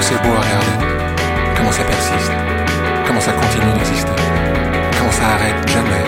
c'est beau à regarder. Comment ça persiste. Comment ça continue d'exister. Comment ça arrête jamais.